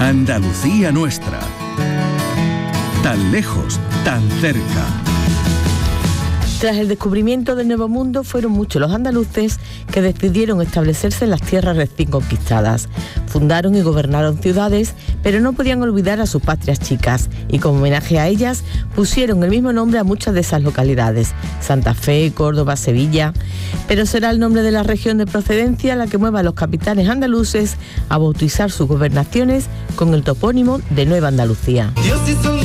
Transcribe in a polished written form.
Andalucía nuestra. Tan lejos, tan cerca. Tras el descubrimiento del Nuevo Mundo, fueron muchos los andaluces que decidieron establecerse en las tierras recién conquistadas. Fundaron y gobernaron ciudades, pero no podían olvidar a sus patrias chicas, y como homenaje a ellas, pusieron el mismo nombre a muchas de esas localidades: Santa Fe, Córdoba, Sevilla. Pero será el nombre de la región de procedencia la que mueva a los capitanes andaluces a bautizar sus gobernaciones con el topónimo de Nueva Andalucía.